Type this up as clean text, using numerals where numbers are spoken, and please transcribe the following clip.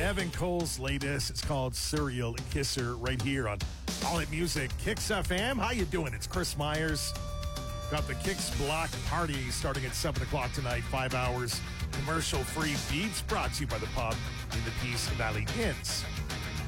Evan Cole's latest. It's called Serial Kisser right here on All It Music Kicks FM. How you doing? It's Chris Myers. Got the Kicks Block Party starting at 7 o'clock tonight, 5 hours. Commercial-free beats brought to you by the pub in the Peace Valley Inns.